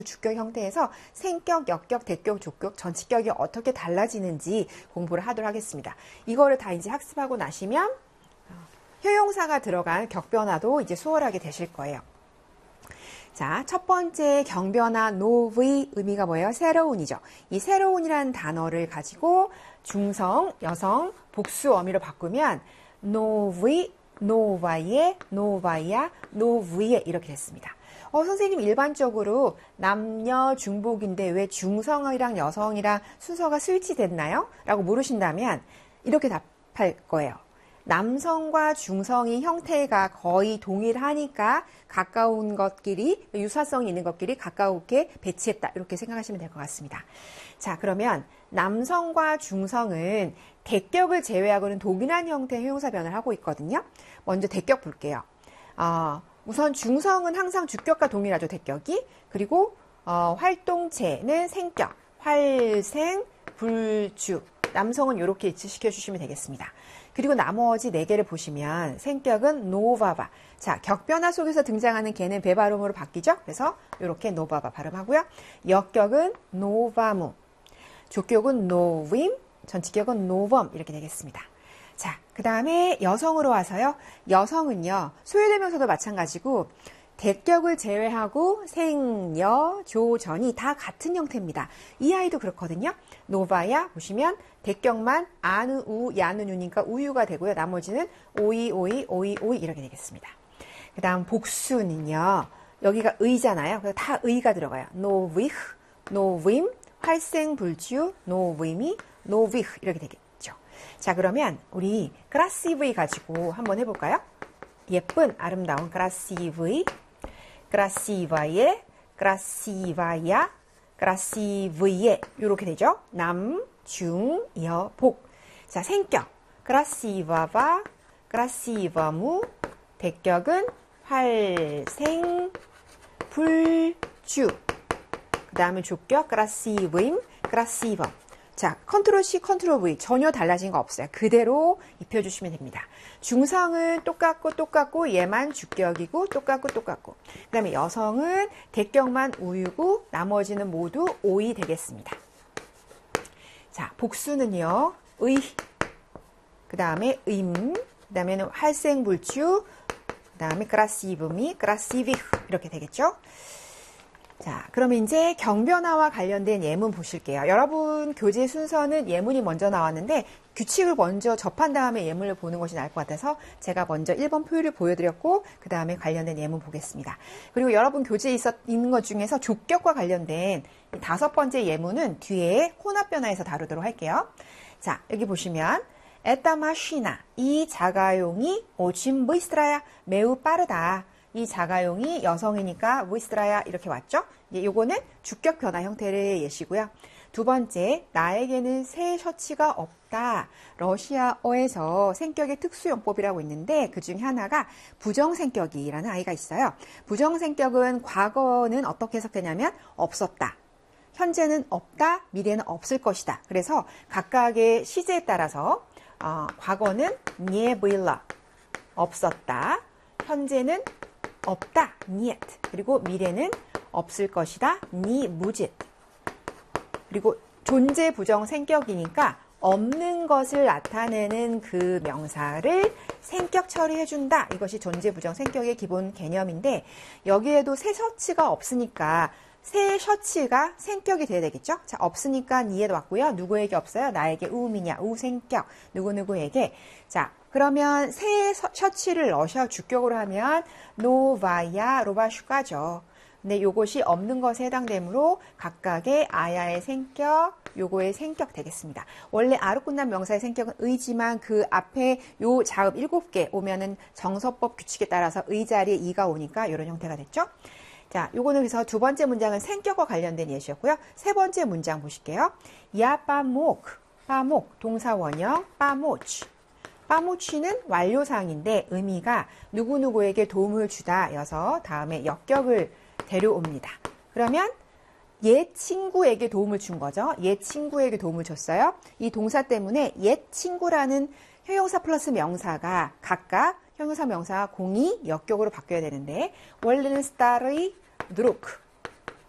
주격 형태에서 생격, 역격, 대격, 족격, 전치격이 어떻게 달라지는지 공부를 하도록 하겠습니다. 이거를 다 이제 학습하고 나시면 효용사가 들어간 격변화도 이제 수월하게 되실 거예요. 자, 첫 번째 경변화 노브의 의미가 뭐예요? 새로운이죠. 이 새로운이라는 단어를 가지고 중성, 여성, 복수 어미로 바꾸면 노브의, 노바예, 노바야, 노브예 이렇게 됐습니다. 선생님 일반적으로 남녀 중복인데 왜 중성이랑 여성이랑 순서가 스위치됐나요? 라고 물으신다면 이렇게 답할 거예요. 남성과 중성이 형태가 거의 동일하니까 가까운 것끼리, 유사성이 있는 것끼리 가까우게 배치했다. 이렇게 생각하시면 될 것 같습니다. 자, 그러면 남성과 중성은 대격을 제외하고는 동일한 형태의 형용사 변을 하고 있거든요. 먼저 대격 볼게요. 우선 중성은 항상 주격과 동일하죠, 대격이. 그리고 활동체는 생격, 활생, 불주. 남성은 이렇게 일치시켜 주시면 되겠습니다. 그리고 나머지 4개를 보시면 생격은 노바바. 자, 격변화 속에서 등장하는 개는 배 발음으로 바뀌죠. 그래서 이렇게 노바바 발음하고요. 역격은 노바무, 조격은 노임, 전치격은 노범 이렇게 되겠습니다. 자, 그 다음에 여성으로 와서요. 여성은요, 소유대명사도 마찬가지고 대격을 제외하고 생, 여, 조, 전이 다 같은 형태입니다. 이 아이도 그렇거든요. 노바야 보시면 대격만 아는, 우, 야는, 유니까 우유가 되고요. 나머지는 오이, 오이, 오이, 오이 이렇게 되겠습니다. 그 다음 복수는요. 여기가 의잖아요. 그래서 다 의가 들어가요. 노위흐, 노임, 활생불주, 노위미, 노위흐 이렇게 되겠죠. 자, 그러면 우리 크라시브이 가지고 한번 해볼까요? 예쁜 아름다운 크라시브이, 크라시바예, 크라시바야, 크라시브이에 이렇게 되죠. 남, 중, 여, 복. 자, 생격 크라시바바, 크라시바무, 대격은 활생, 불주. 그 다음에 족격 크라시브임, 크라시범. 자, 컨트롤 C, 컨트롤 V 전혀 달라진 거 없어요. 그대로 입혀주시면 됩니다. 중성은 똑같고 얘만 주격이고 똑같고. 그 다음에 여성은 대격만 우유고 나머지는 모두 오이 되겠습니다. 자, 복수는요. 의, 그 다음에 그 다음에는 활생불주, 그 다음에 크라시브미, 크라시비흐 이렇게 되겠죠. 자, 그러면 이제 경변화와 관련된 예문 보실게요. 여러분 교재 순서는 예문이 먼저 나왔는데 규칙을 먼저 접한 다음에 예문을 보는 것이 나을 것 같아서 제가 먼저 1번 표율을 보여드렸고 그 다음에 관련된 예문 보겠습니다. 그리고 여러분 교재에 있는 것 중에서 족격과 관련된 5번째 예문은 뒤에 혼합 변화에서 다루도록 할게요. 자, 여기 보시면 에따 마시나 이 자가용이 오침 브이스트라야 매우 빠르다. 이 자가용이 여성이니까 브이스트라야 이렇게 왔죠. 이제 요거는 주격 변화 형태의 예시고요. 두 번째, 나에게는 새 셔츠가 없다. 러시아어에서 생격의 특수용법이라고 있는데 그 중에 하나가 부정생격이라는 아이가 있어요. 부정생격은 과거는 어떻게 해석되냐면 없었다. 현재는 없다. 미래는 없을 것이다. 그래서 각각의 시제에 따라서 과거는 nie было 없었다. 현재는 없다, niet. 그리고 미래는 없을 것이다, nie будет. 그리고 존재 부정 생격이니까 없는 것을 나타내는 그 명사를 생격 처리해준다. 이것이 존재 부정 생격의 기본 개념인데 여기에도 새 셔츠가 없으니까 새 셔츠가 생격이 돼야 되겠죠? 자, 없으니까 니에도 왔고요. 누구에게 없어요? 나에게 우미냐, 우생격. 누구누구에게. 자, 그러면 새 셔츠를 러시아 주격으로 하면 노바야, 로바슈가죠. 근데 요것이 없는 것에 해당되므로 각각의 아야의 생격, 요거의 생격 되겠습니다. 원래 아로 끝난 명사의 생격은 의지만 그 앞에 요 자읍 7개 오면은 정서법 규칙에 따라서 의 자리에 이가 오니까 이런 형태가 됐죠. 자, 요거는 그래서 두 번째 문장은 생격과 관련된 예시였고요. 세 번째 문장 보실게요. 야 빠목, 빠목 동사 원형 빠모치. 빠모치는 완료사항인데 의미가 누구누구에게 도움을 주다 여서 다음에 역격을 데려옵니다. 그러면 옛 친구에게 도움을 준 거죠. 옛 친구에게 도움을 줬어요. 이 동사 때문에 옛 친구라는 형용사 플러스 명사가 각각 형용사 명사 공이 역격으로 바뀌어야 되는데 원래는 스타르이 드루크